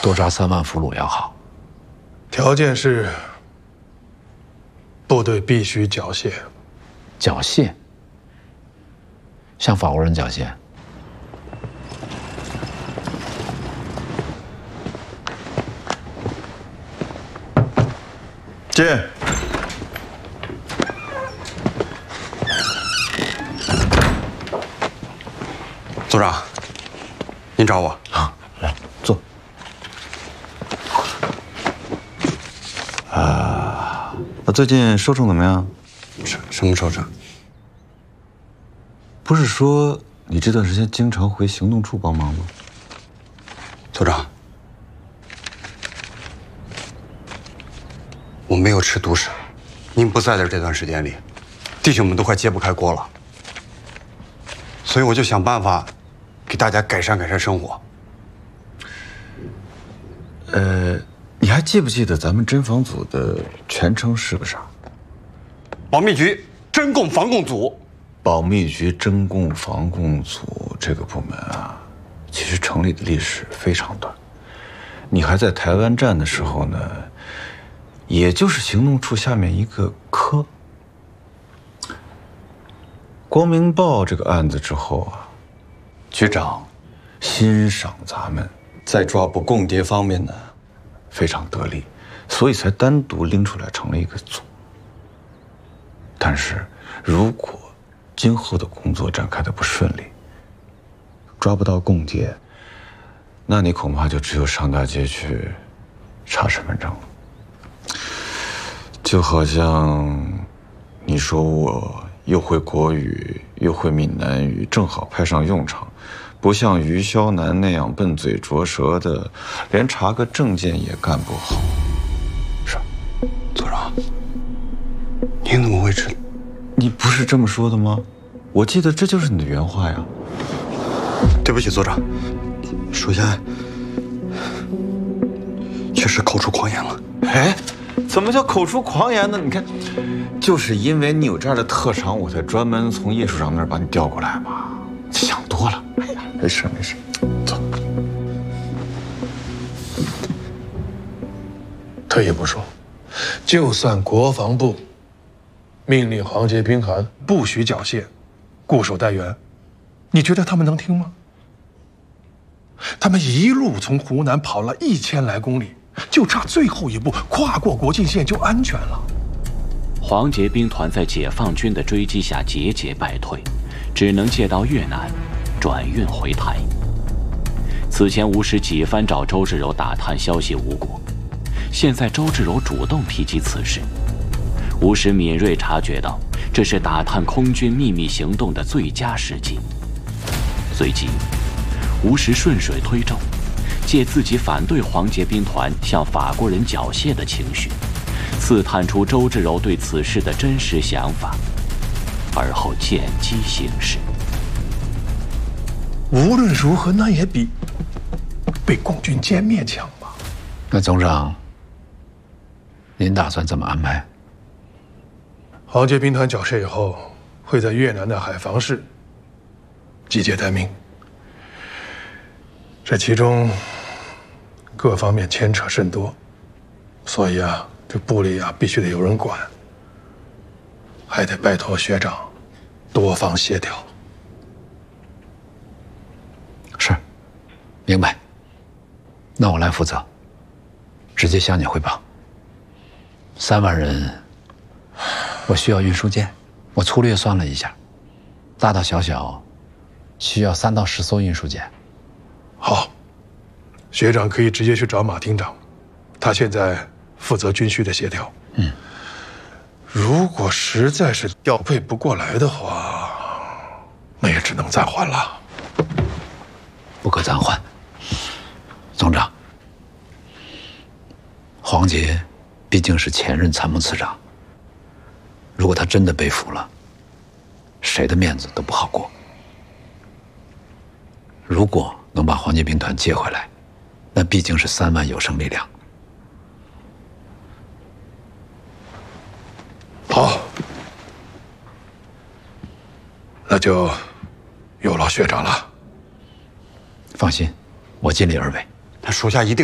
多抓3万俘虏要好。 条件是部队必须缴械。 缴械？向法国人缴械？ 进。 组长，您找我啊？来坐。 那最近收成怎么样？ 什么收成？ 不是说你这段时间经常回行动处帮忙吗？ 组长，我没有吃独食。您不在的这段时间里，弟兄们都快揭不开锅了，所以我就想办法给大家改善生活。 你还记不记得咱们侦防组的全称是个啥？ 保密局侦共防共组。 保密局侦共防共组这个部门啊，其实成立的历史非常短。你还在台湾站的时候呢，也就是行动处下面一个科。光明报这个案子之后啊，局长欣赏咱们在抓捕共谍方面呢非常得力，所以才单独拎出来成了一个组。但是如果今后的工作展开的不顺利，抓不到共谍，那你恐怕就只有上大街去查身份证了。就好像你说我又会国语又会闽南语，正好派上用场，不像于霄南那样笨嘴拙舌的，连查个证件也干不好。 是，组长，您怎么会知道？ 你不是这么说的吗？我记得这就是你的原话呀。 对不起，组长，属下确实口出狂言了。 哎，怎么叫口出狂言呢？你看，就是因为你有这样的特长，我才专门从叶处长那儿把你调过来嘛。想多了。哎呀，没事没事，走。 退一步说，就算国防部命令黄杰、兵团不许缴械，固守待援，你觉得他们能听吗？他们一路从湖南跑了1000来公里，就差最后一步跨过国境线就安全了。 黄杰兵团在解放军的追击下节节败退，只能借道越南转运回台。此前吴石几番找周志柔打探消息无果，现在周志柔主动提及此事，吴石敏锐察觉到这是打探空军秘密行动的最佳时机。随即吴石顺水推舟，借自己反对黄杰兵团向法国人缴械的情绪，刺探出周志柔对此事的真实想法，而后见机行事。 无论如何，那也比被共军歼灭强吧？ 那总长，您打算怎么安排？ 黄杰兵团缴械以后，会在越南的海防市集结待命。这其中各方面牵扯甚多，所以啊，这部里啊必须得有人管，还得拜托学长多方协调。 是，明白。那我来负责，直接向你汇报。3万人，我需要运输舰，我粗略算了一下，大大小小需要3到10艘运输舰。 好，学长可以直接去找马厅长，他现在负责军需的协调。如果实在是调配不过来的话，那也只能暂缓了。 不可暂缓。总长，黄杰毕竟是前任参谋次长，如果他真的被俘了，谁的面子都不好过。如果能把黄杰兵团接回来，那毕竟是3万有生力量。 好，那就有劳学长了。 放心，我尽力而为。 那属下一定